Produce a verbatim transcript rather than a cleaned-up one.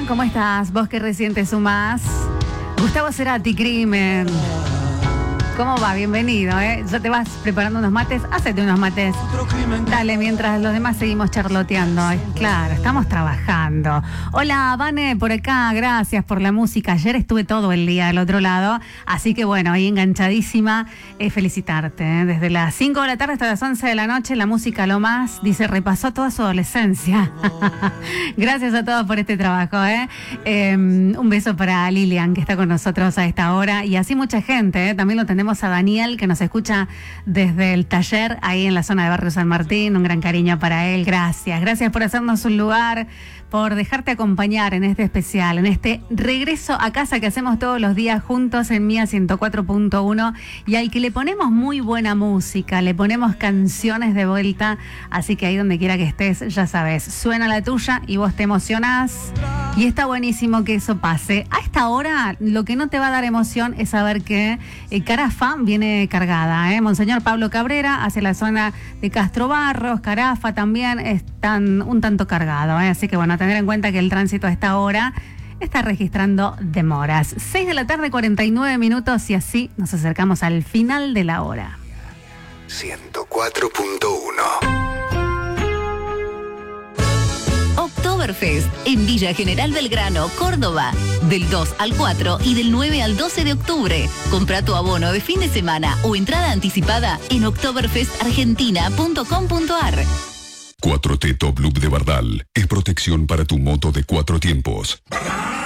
¿cómo estás? Vos que recién te sumás. Gustavo Cerati, Crimen. ¿Cómo va? Bienvenido, ¿eh? Ya te vas preparando unos mates. Hacete unos mates. Dale, mientras los demás seguimos charloteando. Claro, estamos trabajando. Hola, Vane, por acá. Gracias por la música. Ayer estuve todo el día del otro lado. Así que bueno, ahí enganchadísima. Eh, felicitarte. ¿eh? Desde las cinco de la tarde hasta las once de la noche, la música lo más. Dice, repasó toda su adolescencia. Gracias a todos por este trabajo, ¿eh? Eh, un beso para Lilian, que está con nosotros a esta hora. Y así mucha gente, ¿eh? También lo tenemos a Daniel, que nos escucha desde el taller ahí en la zona de Barrio San Martín. Un gran cariño para él. Gracias. Gracias por hacernos un lugar, por dejarte acompañar en este especial, en este regreso a casa que hacemos todos los días juntos en Mía ciento cuatro punto uno y al que le ponemos muy buena música, le ponemos canciones de vuelta, así que ahí donde quiera que estés, ya sabes, suena la tuya y vos te emocionás y está buenísimo que eso pase. A esta hora lo que no te va a dar emoción es saber que eh, Carafa viene cargada, ¿eh? Monseñor Pablo Cabrera hacia la zona de Castro Barros, Carafa también están un tanto cargado, ¿eh? Así que bueno, tener en cuenta que el tránsito a esta hora está registrando demoras. seis de la tarde, cuarenta y nueve minutos y así nos acercamos al final de la hora. ciento cuatro punto uno. Oktoberfest en Villa General Belgrano, Córdoba. Del dos al cuatro y del nueve al doce de octubre. Compra tu abono de fin de semana o entrada anticipada en oktoberfest argentina punto com punto ar. cuatro T Top Loop de Bardal es protección para tu moto de cuatro tiempos.